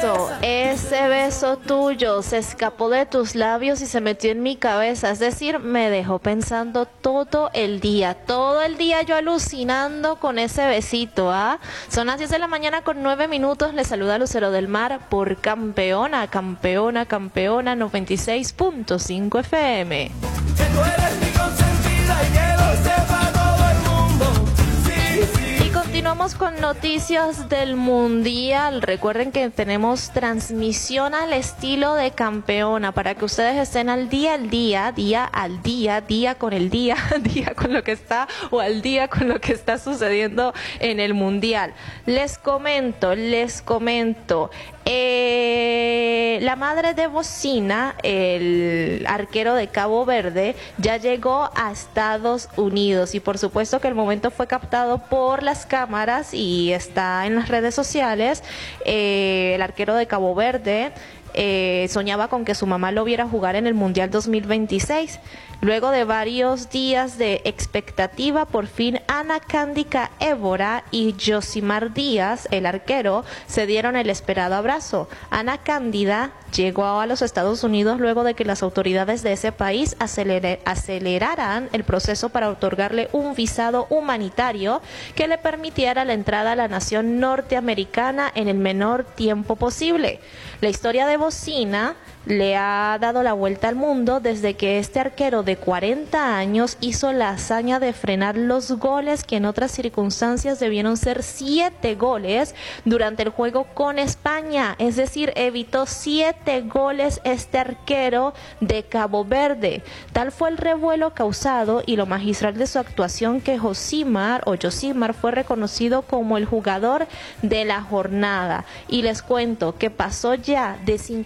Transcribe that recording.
Ese beso tuyo se escapó de tus labios y se metió en mi cabeza, es decir, me dejó pensando todo el día yo alucinando con ese besito, ¿ah? Son las 10 de la mañana con 9 minutos, les saluda Lucero del Mar por Campeona 96.5 FM. Que tú eres mi consentida y que lo sepa todo el mundo. Sí, sí. Y continuamos con noticias del Mundial. Recuerden que tenemos transmisión al estilo de Campeona para que ustedes estén al día con el día, día con lo que está o al día con lo que está sucediendo en el Mundial. Les comento. La madre de Bocina, el arquero de Cabo Verde, ya llegó a Estados Unidos y por supuesto que el momento fue captado por las cámaras y está en las redes sociales. El arquero de Cabo Verde soñaba con que su mamá lo viera jugar en el Mundial 2026. Luego de varios días de expectativa, por fin Ana Cándica Évora y Josimar Díaz, el arquero, se dieron el esperado abrazo. Ana Cándida llegó a los Estados Unidos luego de que las autoridades de ese país aceleraran el proceso para otorgarle un visado humanitario que le permitiera la entrada a la nación norteamericana en el menor tiempo posible. La historia de Bocina le ha dado la vuelta al mundo desde que este arquero de 40 años hizo la hazaña de frenar los goles que en otras circunstancias debieron ser 7 goles durante el juego con España. Es decir, evitó 7 goles este arquero de Cabo Verde. Tal fue el revuelo causado y lo magistral de su actuación que Josimar fue reconocido como el jugador de la jornada. Y les cuento que pasó ya de